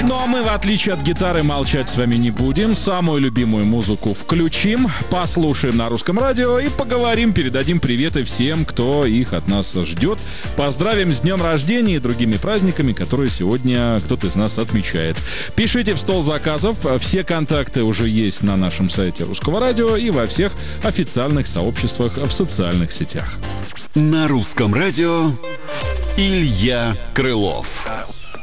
Но мы, в отличие от гитары, молчать с вами не будем. Самую любимую музыку включим, послушаем на русском радио и поговорим, передадим приветы всем, кто их от нас ждет. Поздравим с днем рождения и другими праздниками, которые сегодня кто-то из нас отмечает. Пишите в стол заказов. Все контакты уже есть на нашем сайте Русского радио и во всех официальных сообществах в социальных сетях. На русском радио Илья Крылов.